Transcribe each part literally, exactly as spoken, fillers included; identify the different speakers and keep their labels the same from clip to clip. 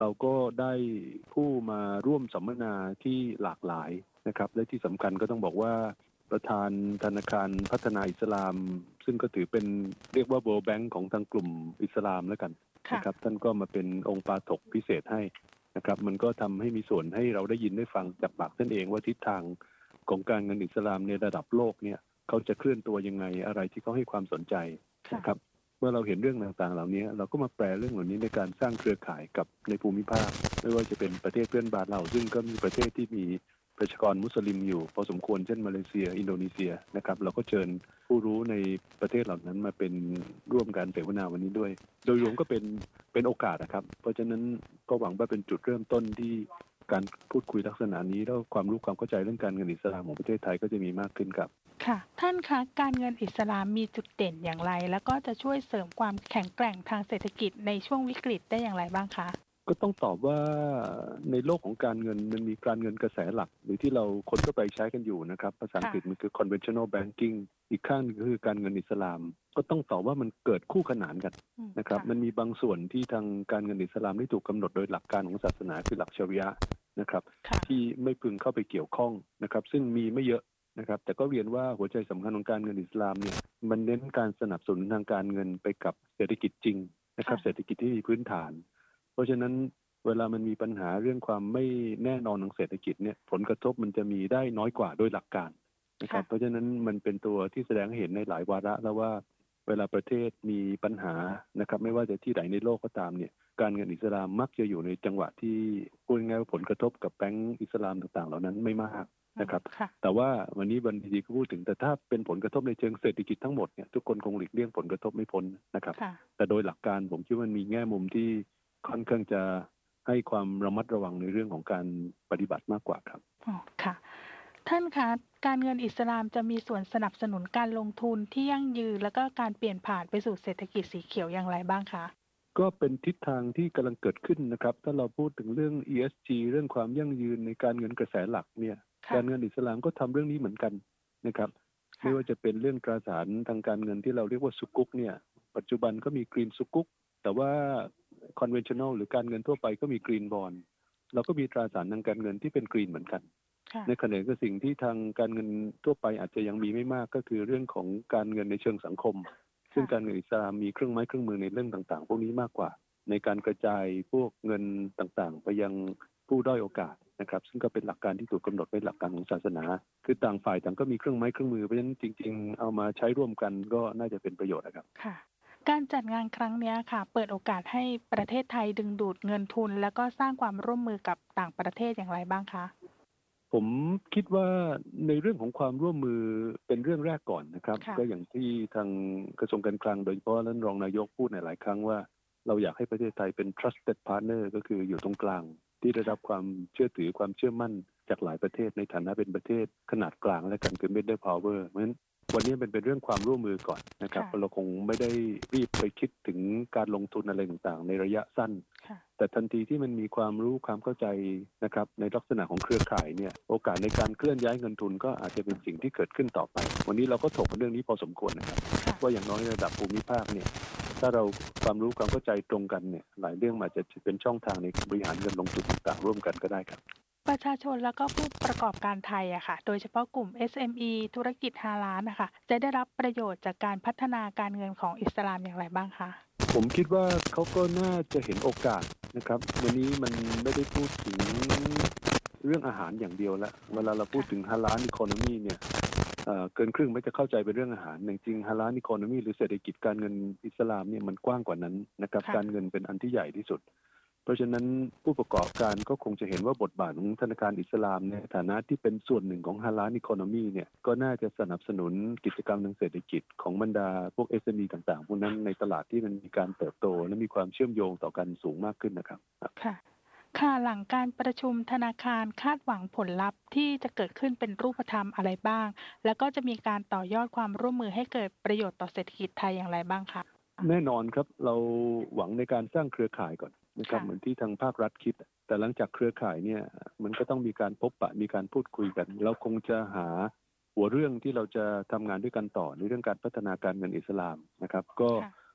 Speaker 1: เราก็ได้ผู้มาร่วมสัมมนาที่หลากหลายนะครับและที่สำคัญก็ต้องบอกว่าประธานธนาคารพัฒนาอิสลามซึ่งก็ถือเป็นเรียกว่า World Bank ของทางกลุ่มอิสลามแล้วกันนะครับท่านก็มาเป็นองค์ปาฐกพิเศษให้นะครับมันก็ทำให้มีส่วนให้เราได้ยินได้ฟังจากปากท่านเองว่าทิศทางของการเงินอิสลามในระดับโลกเนี่ยเขาจะเคลื่อนตัวยังไงอะไรที่เขาให้ความสนใจนะครับเมื่อเราเห็นเรื่องต่างๆเหล่านี้เราก็มาแปลเรื่องเหล่านี้ในการสร้างเครือข่ายกับในภูมิภาคไม่ว่าจะเป็นประเทศเพื่อนบ้านเราซึ่งก็มีประเทศที่มีประชากรมุสลิมอยู่พอสมควรเช่นมาเลเซียอินโดนีเซียนะครับเราก็เชิญผู้รู้ในประเทศเหล่านั้นมาเป็นร่วมการเสวนาวันนี้ด้วยโดยรวมก็เป็นเป็นโอกาสนะครับเพราะฉะนั้นก็หวังว่าเป็นจุดเริ่มต้นที่การพูดคุยลักษณะนี้แล้วความรู้ความเข้าใจเรื่องการเงินอิสลามของประเทศไทยก็จะมีมากขึ้นครับ
Speaker 2: ค่ะท่านคะการเงินอิสลามมีจุดเด่นอย่างไรแล้วก็จะช่วยเสริมความแข็งแกร่งทางเศรษฐกิจในช่วงวิกฤตได้อย่างไรบ้างคะ
Speaker 1: ก็ต้องตอบว่าในโลกของการเงินมันมีการเงินกระแสหลักหรือที่เราคนทั่วไปใช้กันอยู่นะครับภาษาอังกฤษมันคือ conventional banking อีกข้างนึงก็คือการเงินอิสลามก็ต้องตอบว่ามันเกิดคู่ขนานกันนะครับมันมีบางส่วนที่ทางการเงินอิสลามที่ถูกกำหนดโดยหลักการของศาสนาคือหลักชะรีอะห์นะครับที่ไม่พึงเข้าไปเกี่ยวข้องนะครับซึ่งมีไม่เยอะนะครับแต่ก็เรียนว่าหัวใจสำคัญของการเงินอิสลามเนี่ยมันเน้นการสนับสนุนทางการเงินไปกับเศรษฐกิจจริงนะครับเศรษฐกิจที่มีพื้นฐานเพราะฉะนั้นเวลามันมีปัญหาเรื่องความไม่แน่นอนทางเศรษฐกิจเนี่ยผลกระทบมันจะมีได้น้อยกว่าโดยหลักการนะครับเพราะฉะนั้นมันเป็นตัวที่แสดงให้เห็นในหลายวาระแล้วว่าเวลาประเทศมีปัญหานะครับไม่ว่าจะที่ไหนในโลกก็ตามเนี่ยการเงินอิสลามมักจะอยู่ในจังหวะที่พูดง่ายๆว่าผลกระทบกับแบงก์อิสลามต่างๆเหล่านั้นไม่มากนะครับแต่ว่าวันนี้บันทีก็พูดถึงแต่ถ้าเป็นผลกระทบในเชิงเศรษฐกิจทั้งหมดเนี่ยทุกคนคงหลีกเลี่ยงผลกระทบไม่พ้นนะครับแต่โดยหลักการผมคิดว่ามันมีแง่มุมที่ค่อนข้างจะให้ความระมัดระวังในเรื่องของการปฏิบัติมากกว่าครับ
Speaker 2: อ๋อค่ะท่านคะการเงินอิสลามจะมีส่วนสนับสนุนการลงทุนที่ยั่งยืนแล้วก็การเปลี่ยนผ่านไปสู่เศรษฐกิจสีเขียวอย่างไรบ้างคะ
Speaker 1: ก็เป็นทิศทางที่กำลังเกิดขึ้นนะครับถ้าเราพูดถึงเรื่อง อี เอส จี เรื่องความยั่งยืนในการเงินกระแสหลักเนี่ยการเงินอิสลามก็ทำเรื่องนี้เหมือนกันนะครับไม่ว่าจะเป็นเรื่องตราสารทางการเงินที่เราเรียกว่าซุกุกเนี่ยปัจจุบันก็มีกรีนซุกุกแต่ว่า conventional หรือการเงินทั่วไปก็มีกรีนบอนด์เราก็มีตราสารทางการเงินที่เป็นกรีนเหมือนกันในขณะที่สิ่งที่ทางการเงินทั่วไปอาจจะยังมีไม่มากก็คือเรื่องของการเงินในเชิงสังคมซึ่งการเงินอิสลามมีเครื่องไม้เครื่องมือในเรื่องต่างๆพวกนี้มากกว่าในการกระจายพวกเงินต่างๆไปยังผู้ด้อยโอกาสนะครับซึ่งก็เป็นหลักการที่ถูกกำหนดเป็นหลักการของศาสนาคือต่างฝ่ายต่างก็มีเครื่องไม้เครื่องมือเพราะฉะนั้นจริงๆเอามาใช้ร่วมกันก็น่าจะเป็นประโยชน์นะครับ
Speaker 2: ค่ะการจัดงานครั้งนี้ค่ะเปิดโอกาสให้ประเทศไทยดึงดูดเงินทุนแล้วก็สร้างความร่วมมือกับต่างประเทศอย่างไรบ้างคะ
Speaker 1: ผมคิดว่าในเรื่องของความร่วมมือเป็นเรื่องแรกก่อนนะครับก็อย่างที่ทางกระทรวงการคลังโดยเฉพาะท่านรองนายกพูดในหลายครั้งว่าเราอยากให้ประเทศไทยเป็น trusted partner ก็คืออยู่ตรงกลางที่ได้รับความเชื่อถือความเชื่อมั่นจากหลายประเทศในฐานะเป็นประเทศขนาดกลางและกันคือ middle power เพราะฉะนั้นวันนี้เป็นเป็นเรื่องความร่วมมือก่อนนะครับเราคงไม่ได้รีบไปคิดถึงการลงทุนอะไรต่างๆในระยะสั้นแต่ทันทีที่มันมีความรู้ความเข้าใจนะครับในลักษณะของเครือข่ายเนี่ยโอกาสในการเคลื่อนย้ายเงินทุนก็อาจจะเป็นสิ่งที่เกิดขึ้นต่อไปวันนี้เราก็ถกกันเรื่องนี้พอสมควรนะครับว่าอย่างน้อยในระดับภูมิภาคเนี่ยถ้าเราความรู้ความเข้าใจตรงกันเนี่ยหลายเรื่องอาจจะเป็นช่องทางในบริหารเงินลงทุนต่างๆร่วมกันก็ได้ครับ
Speaker 2: ประชาชนแล้วก็ผู้ประกอบการไทยอะค่ะโดยเฉพาะกลุ่ม เอส เอ็ม อี ธุรกิจฮาลาลนะคะจะได้รับประโยชน์จากการพัฒนาการเงินของอิสลามอย่างไรบ้างคะ
Speaker 1: ผมคิดว่าเขาก็น่าจะเห็นโอกาสนะครับวันนี้มันไม่ได้พูดถึงเรื่องอาหารอย่างเดียวละเวลาเราพูดถึงฮาลาลอีโคโนมีเนี่ยเกินครึ่งไม่จะเข้าใจเป็นเรื่องอาหารจริงๆฮาลาลอีโคโนมีหรือเศรษฐกิจการเงินอิสลามเนี่ยมันกว้างกว่านั้นนะครับการเงินเป็นอันที่ใหญ่ที่สุดเพราะฉะนั้นผู้ประกอบการก็คงจะเห็นว่าบทบาทของธนาคารอิสลามในฐานะที่เป็นส่วนหนึ่งของฮาลาลอีโคโนมีเนี่ยก็น่าจะสนับสนุนกิจกรรมทางเศรษฐกิจของบรรดาพวก เอส เอ็ม อี ต่างๆพวกนั้นในตลาดที่มันมีการเติบโตและมีความเชื่อมโยงต่อกันสูงมากขึ้นนะครับ
Speaker 2: ค่ะค่ะหลังการประชุมธนาคารคาดหวังผลลัพธ์ที่จะเกิดขึ้นเป็นรูปธรรมอะไรบ้างแล้วก็จะมีการต่อยอดความร่วมมือให้เกิดประโยชน์ต่อเศรษฐกิจไทยอย่างไรบ้างคะ
Speaker 1: แน่นอนครับเราหวังในการสร้างเครือข่ายก่อนนะครับเหมือนที่ทางภาครัฐคิดแต่หลังจากเครือข่ายเนี่ยมันก็ต้องมีการพบปะมีการพูดคุยกันเราคงจะหาหัวเรื่องที่เราจะทำงานด้วยกันต่อในเรื่องการพัฒนาการเงินอิสลามนะครับก็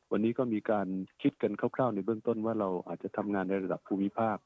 Speaker 1: วันนี้ก็มีการคิดกันคร่าวๆในเบื้องต้นว่าเราอาจจะทำงานในระดับภูมิภาค